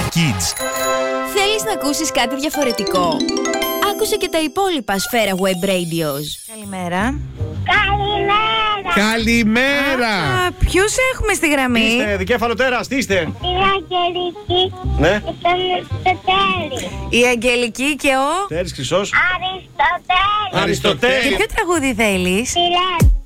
Kids. Θέλεις να ακούσεις κάτι διαφορετικό? Άκουσε και τα υπόλοιπα Σφαίρα Web Radios. Καλημέρα. Καλημέρα! Ποιους έχουμε στη γραμμή? Είστε δικέφαλο τέρας, τι είστε? Η Αγγελική Ναι. και τον Αριστοτέλη. Η Αγγελική και ο... Τέρης Χρυσός. Αριστοτέλη. Και Αριστοτέλη. ποιο τραγούδι θέλεις? Φιλέν.